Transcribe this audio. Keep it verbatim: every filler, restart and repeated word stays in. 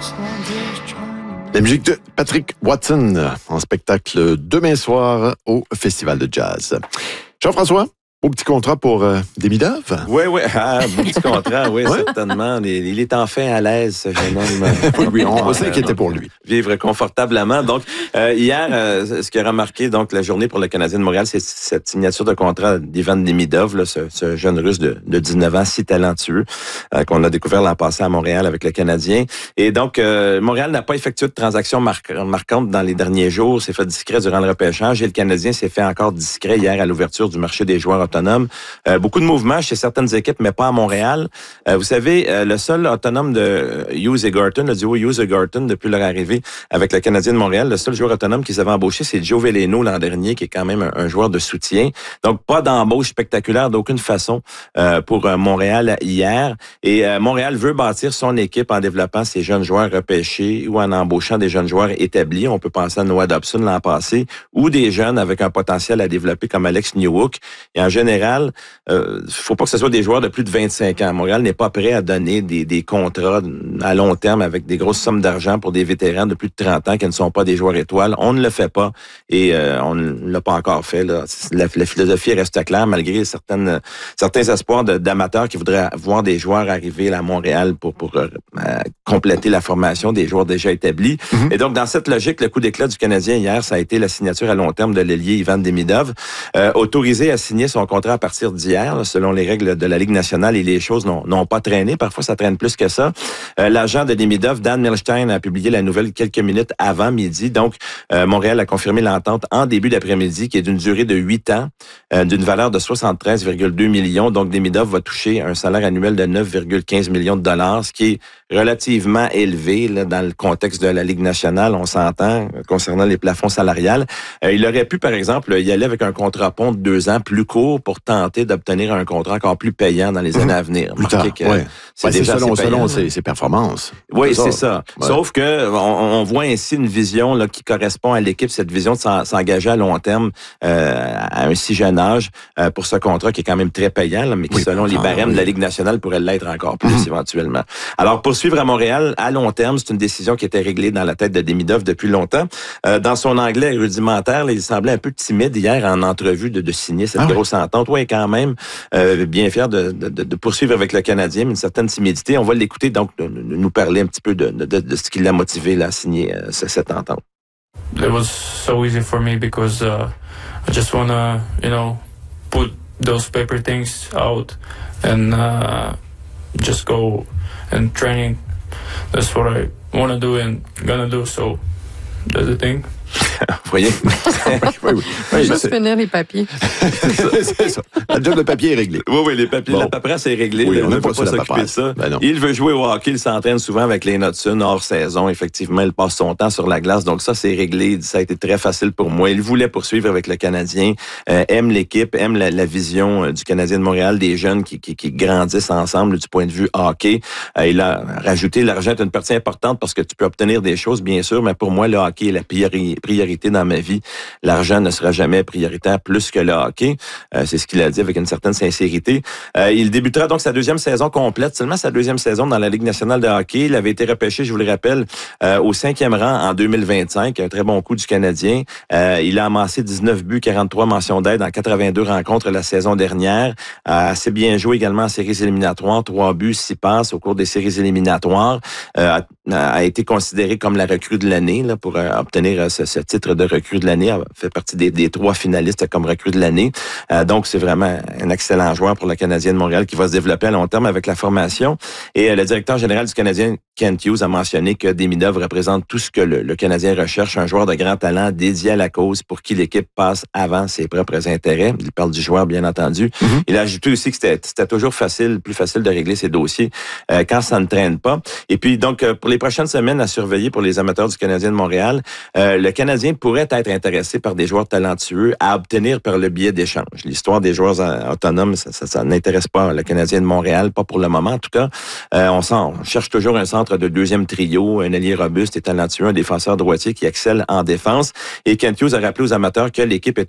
La musique de Patrick Watson en spectacle demain soir au Festival de Jazz. Jean-François, au petit contrat pour euh, Demidov? Oui, oui, ah, beau petit contrat, oui, ouais? Certainement. Il, il est enfin à l'aise, ce jeune homme. Oui, on, on s'inquiétait pour lui. Vivre confortablement. Donc, euh, hier, euh, ce qui a remarqué donc la journée pour le Canadien de Montréal, c'est cette signature de contrat d'Ivan Demidov, là, ce, ce jeune Russe de, de dix-neuf ans, si talentueux, euh, qu'on a découvert l'an passé à Montréal avec le Canadien. Et donc, euh, Montréal n'a pas effectué de transactions mar- marquantes dans les derniers jours, s'est fait discret durant le repêchage, et le Canadien s'est fait encore discret hier à l'ouverture du marché des joueurs autonomes. Euh, beaucoup de mouvements chez certaines équipes, mais pas à Montréal. Euh, vous savez, euh, le seul autonome de Hughes et Garton, le duo Hughes et Garton, depuis leur arrivée avec le Canadien de Montréal, le seul joueur autonome qu'ils avaient embauché, c'est Joe Veleno l'an dernier, qui est quand même un, un joueur de soutien. Donc, pas d'embauche spectaculaire d'aucune façon euh, pour euh, Montréal hier. Et euh, Montréal veut bâtir son équipe en développant ses jeunes joueurs repêchés ou en embauchant des jeunes joueurs établis. On peut penser à Noah Dobson l'an passé, ou des jeunes avec un potentiel à développer comme Alex Newhook. Et en général, il euh, faut pas que ce soit des joueurs de plus de vingt-cinq ans. Montréal n'est pas prêt à donner des, des contrats à long terme avec des grosses sommes d'argent pour des vétérans de plus de trente ans qui ne sont pas des joueurs étoiles. On ne le fait pas et euh, on ne l'a pas encore fait. Là. La, la philosophie reste claire malgré certaines, certains espoirs de, d'amateurs qui voudraient voir des joueurs arriver à Montréal pour, pour euh, compléter la formation des joueurs déjà établis. Mm-hmm. Et donc, dans cette logique, le coup d'éclat du Canadien hier, ça a été la signature à long terme de l'ailier Ivan Demidov, euh, autorisé à signer son contrat à partir d'hier, là, selon les règles de la Ligue nationale, et les choses n'ont, n'ont pas traîné. Parfois, ça traîne plus que ça. Euh, l'agent de Demidov, Dan Milstein, a publié la nouvelle quelques minutes avant midi. Donc, euh, Montréal a confirmé l'entente en début d'après-midi, qui est d'une durée de huit ans, euh, d'une valeur de soixante-treize virgule deux millions. Donc, Demidov va toucher un salaire annuel de neuf virgule quinze millions de dollars, ce qui est relativement élevé là, dans le contexte de la Ligue nationale, on s'entend, concernant les plafonds salariales. Euh, il aurait pu, par exemple, y aller avec un contrat pont de deux ans plus court pour tenter d'obtenir un contrat encore plus payant dans les années à venir. Plus tard, que ouais. c'est, ouais, déjà c'est selon, selon ses, ses performances. Oui, c'est ça. C'est ça. Ouais. Sauf que on, on voit ainsi une vision là, qui correspond à l'équipe, cette vision de s'engager à long terme euh, à un si jeune âge euh, pour ce contrat qui est quand même très payant, là, mais qui, oui, selon les barèmes oui. de la Ligue nationale, pourrait l'être encore plus mmh. éventuellement. Alors, poursuivre à Montréal à long terme, c'est une décision qui était réglée dans la tête de Demidov depuis longtemps. Euh, dans son anglais rudimentaire, là, il semblait un peu timide hier en entrevue de, de signer cette ah grosse oui. entente. Oui, quand même, euh, bien fier de, de, de poursuivre avec le Canadien, mais une certaine timidité. On va l'écouter donc de, de nous parler un petit peu de, de, de, de ce qui l'a motivé là, à signer euh, cette entente. It was so easy for me because uh, I just wanna, you know, put those paper things out and uh, just go and training. That's what I wanna do and gonna do. So that's the thing. Vous voyez? oui, oui. oui juste c'est... finir les papiers. c'est, ça, c'est ça. La job de papier est réglée. Oui, oui, les papiers. Bon. La paperasse est réglée. Oui, on ne peut pas s'occuper de ça. Ben il veut jouer au hockey. Il s'entraîne souvent avec les Knudsen hors saison. Effectivement, il passe son temps sur la glace. Donc ça, c'est réglé. Ça a été très facile pour moi. Il voulait poursuivre avec le Canadien. Euh, aime l'équipe, aime la, la vision euh, du Canadien de Montréal, des jeunes qui, qui, qui grandissent ensemble du point de vue hockey. Euh, il a rajouté l'argent est une partie importante parce que tu peux obtenir des choses, bien sûr, mais pour moi, le hockey est la priori, priorité dans ma vie. L'argent ne sera jamais prioritaire plus que le hockey. Euh, c'est ce qu'il a dit avec une certaine sincérité. Euh, il débutera donc sa deuxième saison complète, seulement sa deuxième saison dans la Ligue nationale de hockey. Il avait été repêché, je vous le rappelle, euh, au cinquième rang en deux mille vingt-cinq. Un très bon coup du Canadien. Euh, il a amassé dix-neuf buts, quarante-trois mentions d'aide en quatre-vingt-deux rencontres la saison dernière. Euh, assez bien joué également en séries éliminatoires. Trois buts, six passes au cours des séries éliminatoires. Euh, a, a été considéré comme la recrue de l'année là, pour euh, obtenir euh, ce, ce titre de recrue de l'année. Elle fait partie des, des trois finalistes comme recrue de l'année. Euh, donc, c'est vraiment un excellent joueur pour le Canadien de Montréal qui va se développer à long terme avec la formation. Et euh, le directeur général du Canadien, Kent Hughes, a mentionné que Demidov représente tout ce que le, le Canadien recherche, un joueur de grand talent dédié à la cause pour qui l'équipe passe avant ses propres intérêts. Il parle du joueur, bien entendu. Mm-hmm. Il a ajouté aussi que c'était, c'était toujours facile, plus facile de régler ses dossiers euh, quand ça ne traîne pas. Et puis, donc, euh, pour les prochaines semaines à surveiller pour les amateurs du Canadien de Montréal, euh, le Canadien pourrait être intéressé par des joueurs talentueux à obtenir par le biais d'échanges. L'histoire des joueurs autonomes, ça, ça, ça n'intéresse pas le Canadien de Montréal, pas pour le moment en tout cas. Euh, on, sent, on cherche toujours un centre de deuxième trio, un ailier robuste et talentueux, un défenseur droitier qui excelle en défense. Et Kent Hughes a rappelé aux amateurs que l'équipe est